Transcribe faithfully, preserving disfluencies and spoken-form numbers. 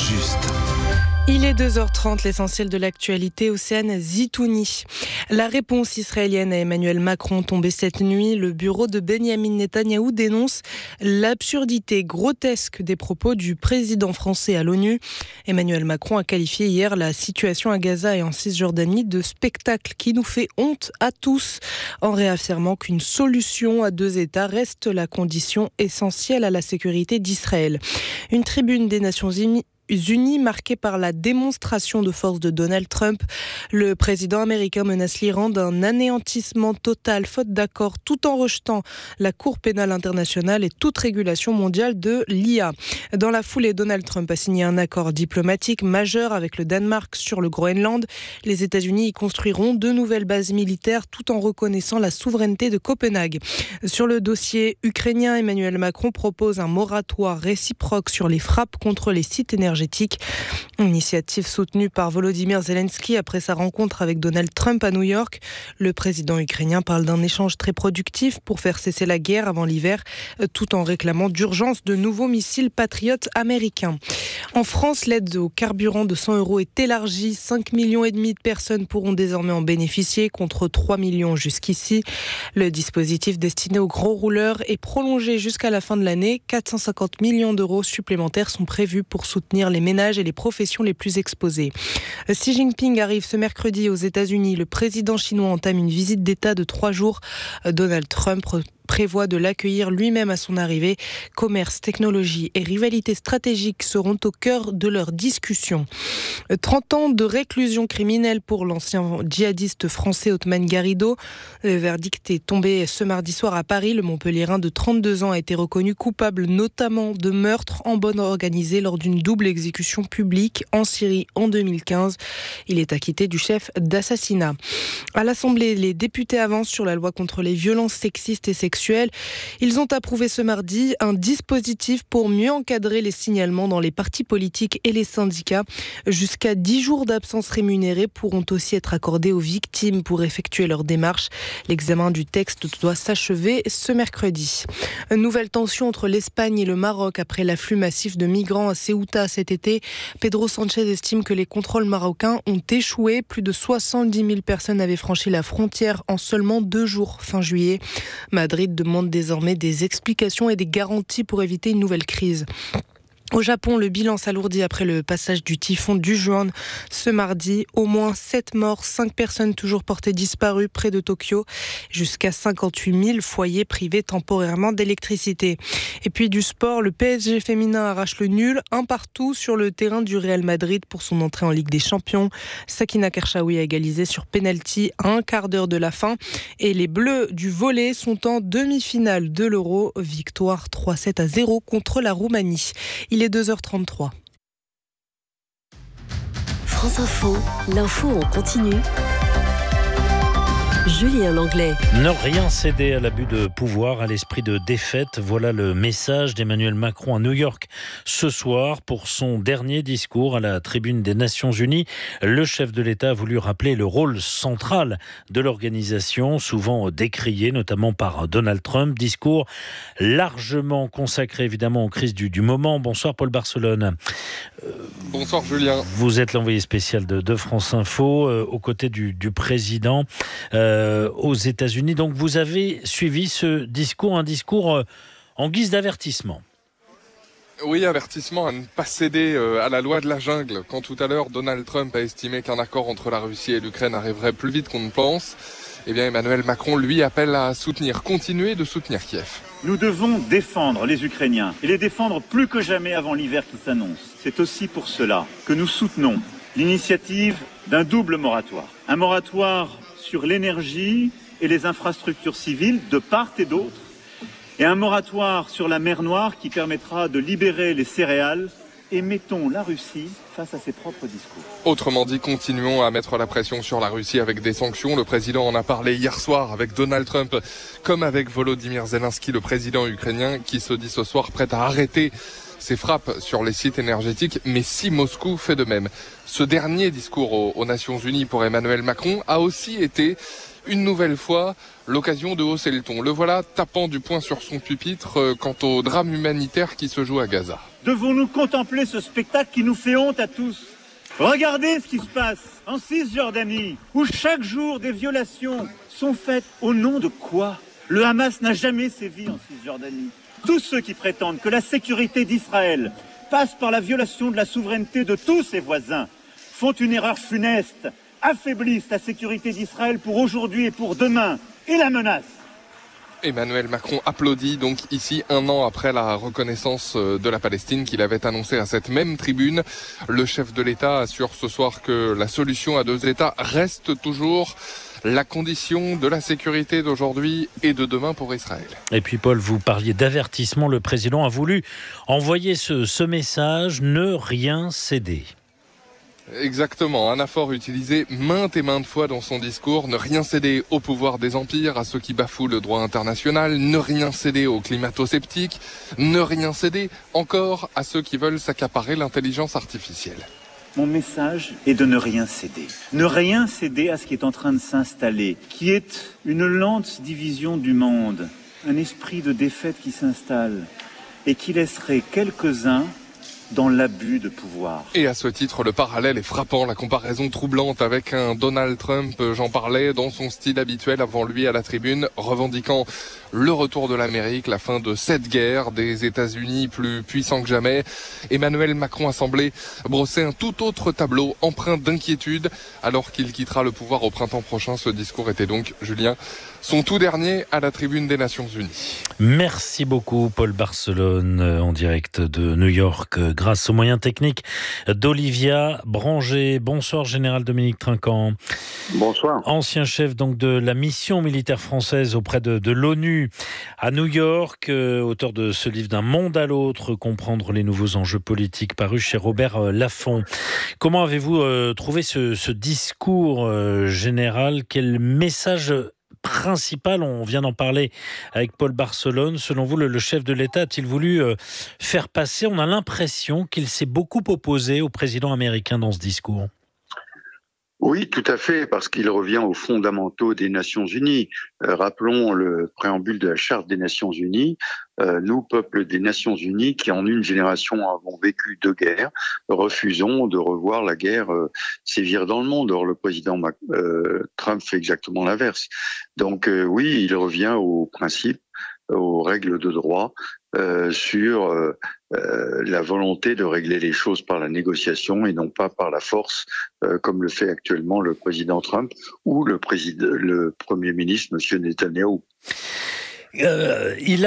juste. Il est deux heures trente, l'essentiel de l'actualité. Océane Zitouni. La réponse israélienne à Emmanuel Macron tombée cette nuit. Le bureau de Benyamin Netanyahou dénonce l'absurdité grotesque des propos du président français à l'ONU. Emmanuel Macron a qualifié hier la situation à Gaza et en Cisjordanie de spectacle qui nous fait honte à tous, en réaffirmant qu'une solution à deux États reste la condition essentielle à la sécurité d'Israël. Une tribune des Nations Unies Unis marquée par la démonstration de force de Donald Trump. Le président américain menace l'Iran d'un anéantissement total faute d'accord tout en rejetant la Cour pénale internationale et toute régulation mondiale de l'I A. Dans la foulée, Donald Trump a signé un accord diplomatique majeur avec le Danemark sur le Groenland. Les États-Unis y construiront deux nouvelles bases militaires tout en reconnaissant la souveraineté de Copenhague. Sur le dossier ukrainien, Emmanuel Macron propose un moratoire réciproque sur les frappes contre les sites énergétiques. Initiative soutenue par Volodymyr Zelensky après sa rencontre avec Donald Trump à New York. Le président ukrainien parle d'un échange très productif pour faire cesser la guerre avant l'hiver, tout en réclamant d'urgence de nouveaux missiles patriotes américains. En France, l'aide au carburant de cent euros est élargie. cinq millions et demi de personnes pourront désormais en bénéficier contre trois millions jusqu'ici. Le dispositif destiné aux gros rouleurs est prolongé jusqu'à la fin de l'année. quatre cent cinquante millions d'euros supplémentaires sont prévus pour soutenir les ménages et les professions les plus exposées. Xi Jinping arrive ce mercredi aux États-Unis. Le président chinois entame une visite d'État de trois jours. Donald Trump prévoit de l'accueillir lui-même à son arrivée. Commerce, technologie et rivalité stratégique seront au cœur de leur discussion. trente ans de réclusion criminelle pour l'ancien djihadiste français Othman Garrido. Le verdict est tombé ce mardi soir à Paris. Le Montpelliérain de trente-deux ans a été reconnu coupable notamment de meurtre en bande organisée lors d'une double exécution publique en Syrie en deux mille quinze. Il est acquitté du chef d'assassinat. À l'Assemblée, les députés avancent sur la loi contre les violences sexistes et sexuelles. Ils ont approuvé ce mardi un dispositif pour mieux encadrer les signalements dans les partis politiques et les syndicats. Jusqu'à dix jours d'absence rémunérée pourront aussi être accordés aux victimes pour effectuer leur démarche. L'examen du texte doit s'achever ce mercredi. Une nouvelle tension entre l'Espagne et le Maroc après l'afflux massif de migrants à Ceuta cet été. Pedro Sánchez estime que les contrôles marocains ont échoué. Plus de soixante-dix mille personnes avaient franchi la frontière en seulement deux jours fin juillet. Madrid demande désormais des explications et des garanties pour éviter une nouvelle crise. Au Japon, le bilan s'alourdit après le passage du typhon Dujuan ce mardi. Au moins sept morts, cinq personnes toujours portées disparues près de Tokyo. Jusqu'à cinquante-huit mille foyers privés temporairement d'électricité. Et puis du sport, le P S G féminin arrache le nul, un partout sur le terrain du Real Madrid pour son entrée en Ligue des Champions. Sakina Kershaoui a égalisé sur pénalty à un quart d'heure de la fin. Et les Bleus du volley sont en demi-finale de l'Euro. Victoire trois sept à zéro contre la Roumanie. Il Il est deux heures trente-trois. France Info, l'info en continu. Julien Langlais. Ne rien céder à l'abus de pouvoir, à l'esprit de défaite. Voilà le message d'Emmanuel Macron à New York ce soir pour son dernier discours à la tribune des Nations Unies. Le chef de l'État a voulu rappeler le rôle central de l'organisation, souvent décrié notamment par Donald Trump. Discours largement consacré évidemment aux crises du, du moment. Bonsoir Paul Barcelone. Euh, Bonsoir Julien. Vous êtes l'envoyé spécial de, de France Info euh, aux côtés du, du président. Euh, aux États-Unis. Donc vous avez suivi ce discours, un discours euh, en guise d'avertissement. Oui, avertissement à ne pas céder euh, à la loi de la jungle. Quand tout à l'heure Donald Trump a estimé qu'un accord entre la Russie et l'Ukraine arriverait plus vite qu'on ne pense, eh bien Emmanuel Macron lui appelle à soutenir, continuer de soutenir Kiev. Nous devons défendre les Ukrainiens et les défendre plus que jamais avant l'hiver qui s'annonce. C'est aussi pour cela que nous soutenons l'initiative d'un double moratoire. Un moratoire sur l'énergie et les infrastructures civiles de part et d'autre, et un moratoire sur la mer Noire qui permettra de libérer les céréales, et mettons la Russie face à ses propres discours. Autrement dit, continuons à mettre la pression sur la Russie avec des sanctions. Le président en a parlé hier soir avec Donald Trump, comme avec Volodymyr Zelensky, le président ukrainien, qui se dit ce soir prêt à arrêter ses frappes sur les sites énergétiques, mais si Moscou fait de même. Ce dernier discours aux, aux Nations Unies pour Emmanuel Macron a aussi été une nouvelle fois l'occasion de hausser le ton. Le voilà tapant du poing sur son pupitre quant au drame humanitaire qui se joue à Gaza. Devons-nous contempler ce spectacle qui nous fait honte à tous ? Regardez ce qui se passe en Cisjordanie, où chaque jour des violations sont faites. Au nom de quoi ? Le Hamas n'a jamais sévi en Cisjordanie. Tous ceux qui prétendent que la sécurité d'Israël passe par la violation de la souveraineté de tous ses voisins font une erreur funeste, affaiblissent la sécurité d'Israël pour aujourd'hui et pour demain, et la menacent. Emmanuel Macron applaudit donc ici un an après la reconnaissance de la Palestine qu'il avait annoncée à cette même tribune. Le chef de l'État assure ce soir que la solution à deux États reste toujours la condition de la sécurité d'aujourd'hui et de demain pour Israël. Et puis Paul, vous parliez d'avertissement. Le président a voulu envoyer ce, ce message, ne rien céder. Exactement, anaphore utilisé maintes et maintes fois dans son discours, ne rien céder au pouvoir des empires, à ceux qui bafouent le droit international, ne rien céder aux climato-sceptiques, ne rien céder encore à ceux qui veulent s'accaparer l'intelligence artificielle. Mon message est de ne rien céder. Ne rien céder à ce qui est en train de s'installer, qui est une lente division du monde, un esprit de défaite qui s'installe et qui laisserait quelques-uns dans l'abus de pouvoir. Et à ce titre, le parallèle est frappant, la comparaison troublante avec un Donald Trump, j'en parlais, dans son style habituel avant lui à la tribune, revendiquant le retour de l'Amérique, la fin de cette guerre, des États-Unis plus puissants que jamais. Emmanuel Macron a semblé brosser un tout autre tableau, empreint d'inquiétude, alors qu'il quittera le pouvoir au printemps prochain. Ce discours était donc, Julien, son tout dernier à la tribune des Nations Unies. Merci beaucoup Paul Barcelone, en direct de New York, grâce aux moyens techniques d'Olivia Branger. Bonsoir Général Dominique Trinquant. Bonsoir. Ancien chef donc de la mission militaire française auprès de, de l'ONU à New York, euh, auteur de ce livre D'un monde à l'autre, comprendre les nouveaux enjeux politiques, paru chez Robert Laffont. Comment avez-vous euh, trouvé ce, ce discours euh, général ? Quel message principal, on vient d'en parler avec Paul Barcelone, selon vous, le, le chef de l'État a-t-il voulu euh, faire passer ? On a l'impression qu'il s'est beaucoup opposé au président américain dans ce discours. Oui, tout à fait, parce qu'il revient aux fondamentaux des Nations Unies. Euh, rappelons le préambule de la Charte des Nations Unies. Euh, nous, peuple des Nations Unies, qui en une génération avons vécu deux guerres, refusons de revoir la guerre euh, sévir dans le monde. Or, le président Mac- euh, Trump fait exactement l'inverse. Donc euh, oui, il revient aux principes, aux règles de droit, euh, sur euh, euh, la volonté de régler les choses par la négociation et non pas par la force, euh, comme le fait actuellement le président Trump ou le président, le premier ministre, Monsieur Netanyahou. Euh, il a